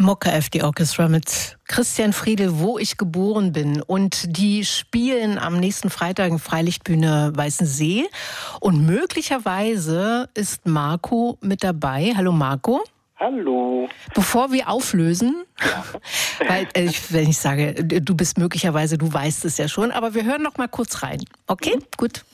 Mokka FD Orchestra mit Christian Friedel, Wo ich geboren bin. Und die spielen am nächsten Freitag in Freilichtbühne Weißensee. Und möglicherweise ist Marco mit dabei. Hallo Marco. Hallo. Bevor wir auflösen, weil wenn ich sage, du bist möglicherweise, du weißt es ja schon, aber wir hören noch mal kurz rein. Okay, gut.